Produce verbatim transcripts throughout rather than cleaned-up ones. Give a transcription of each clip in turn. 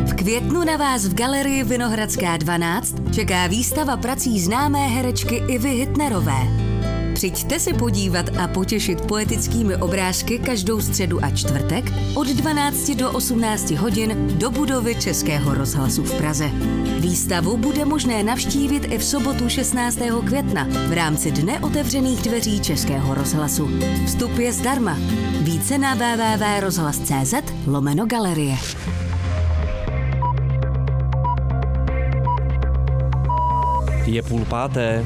V květnu na vás v galerii Vinohradská dvanáct čeká výstava prací známé herečky Ivy Hitnerové. Přijďte se podívat a potěšit poetickými obrázky každou středu a čtvrtek od dvanácti do osmnácti hodin do budovy Českého rozhlasu v Praze. Výstavu bude možné navštívit i v sobotu šestnáctého května v rámci Dne otevřených dveří Českého rozhlasu. Vstup je zdarma. Více na w w w tečka rozhlas tečka cz lomeno galerie. Je půl páté.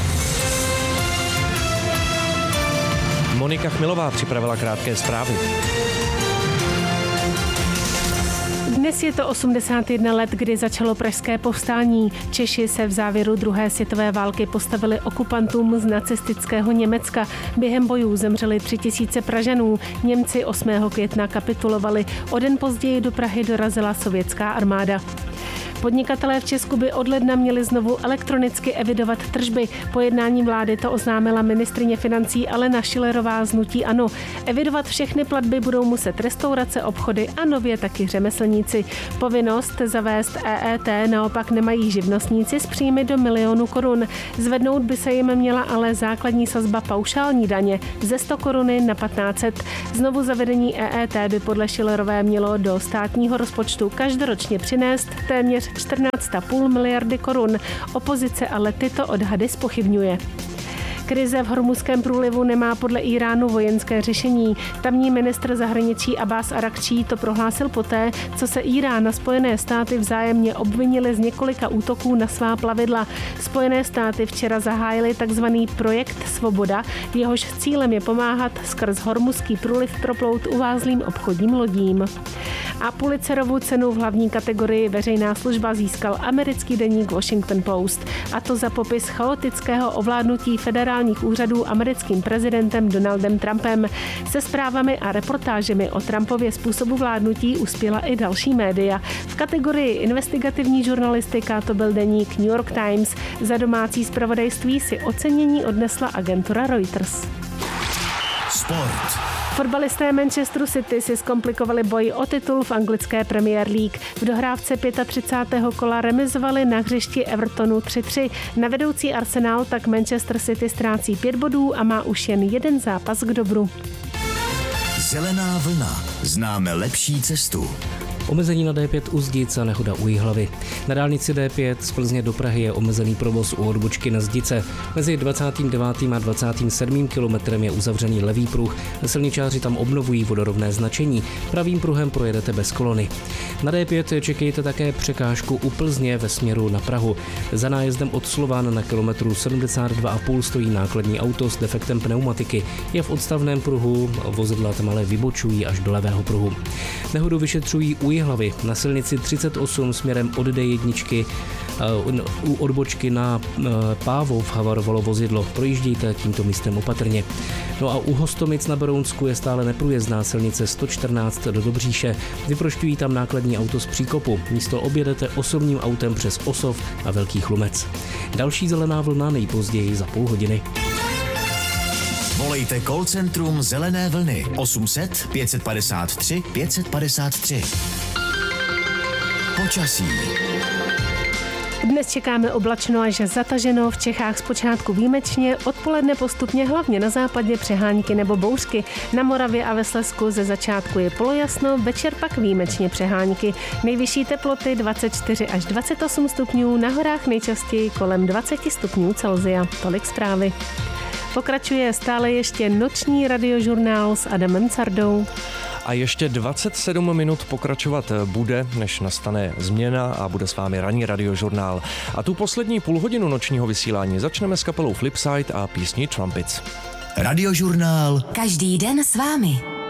Monika Chmilová připravila krátké zprávy. Dnes je to osmdesát jedna let, kdy začalo pražské povstání. Češi se v závěru druhé světové války postavili okupantům z nacistického Německa. Během bojů zemřeli tři tisíce Pražanů. Němci osmého května kapitulovali. O den později do Prahy dorazila sovětská armáda. Podnikatelé v Česku by od ledna měli znovu elektronicky evidovat tržby. Po jednání vlády to oznámila ministryně financí Alena Schillerová z hnutí ANO. Evidovat všechny platby budou muset restaurace, obchody a nově taky řemeslníci. Povinnost zavést E E T naopak nemají živnostníci s příjmy do milionu korun. Zvednout by se jim měla ale základní sazba paušální daně ze sto koruny na patnáct set. Znovu zavedení E E T by podle Schillerové mělo do státního rozpočtu každoročně přinést téměř čtrnáct celá pět miliardy korun. Opozice ale tyto odhady zpochybňuje. Krize v Hormuzském průlivu nemá podle Íránu vojenské řešení. Tamní ministr zahraničí Abbas Arakčí to prohlásil poté, co se Írán a Spojené státy vzájemně obvinili z několika útoků na svá plavidla. Spojené státy včera zahájily takzvaný projekt Svoboda, jehož cílem je pomáhat skrz Hormuzský průliv proplout uvázlým obchodním lodím. A Pulitzerovu cenu v hlavní kategorii veřejná služba získal americký deník Washington Post. A to za popis chaotického ovládnutí federálních úřadů americkým prezidentem Donaldem Trumpem. Se zprávami a reportážemi o Trumpově způsobu vládnutí uspěla i další média. V kategorii investigativní žurnalistika to byl deník New York Times. Za domácí zpravodajství si ocenění odnesla agentura Reuters. Sport. Fotbalisté Manchesteru City si zkomplikovali boj o titul v anglické Premier League. V dohrávce třicátého pátého kola remizovali na hřišti Evertonu tři tři. Na vedoucí Arsenal tak Manchester City ztrácí pět bodů a má už jen jeden zápas k dobru. Zelená vlna. Známe lepší cestu. Omezení na D pět u Zdice a nehoda u Jihlavy. Na dálnici D pět z Plzně do Prahy je omezený provoz u odbočky na Zdice. Mezi dvacátým devátým a dvacátým sedmým kilometrem je uzavřený levý pruh. Silničáři tam obnovují vodorovné značení. Pravým pruhem projedete bez kolony. Na D pět čekejte také překážku u Plzně ve směru na Prahu. Za nájezdem od Slovan na kilometru sedmdesát dva a půl stojí nákladní auto s defektem pneumatiky. Je v odstavném pruhu, vozidla tam ale vybočují až do levého pruhu. Nehodu vyšetřují u Jihlavy na silnici třicet osm směrem od D jedna u odbočky na Pávov havarovalo vozidlo. Projíždějte tímto místem opatrně. No a u Hostomic na Berounsku je stále neprůjezdná silnice sto čtrnáct do Dobříše. Vyprošťují tam nákladní auto z příkopu. Místo objedete osobním autem přes Osov a Velký Chlumec. Další zelená vlna nejpozději za půl hodiny. Volejte call centrum Zelené vlny osm set pět padesát tři pět padesát tři. Počasí. Dnes čekáme oblačno až zataženo, v Čechách zpočátku výjimečně, odpoledne postupně hlavně na západě přehánky nebo bouřky. Na Moravě a ve Slezsku ze začátku je polojasno, večer pak výjimečně přehánky. Nejvyšší teploty dvacet čtyři až dvacet osm stupňů, na horách nejčastěji kolem dvacet stupňů Celsia. Tolik zprávy. Pokračuje stále ještě noční radiožurnál s Adamem Cardou. A ještě dvacet sedm minut pokračovat bude, než nastane změna a bude s vámi ranní radiožurnál. A tu poslední půl hodinu nočního vysílání začneme s kapelou Flipside a písní Trumpets. Radiožurnál. Každý den s vámi.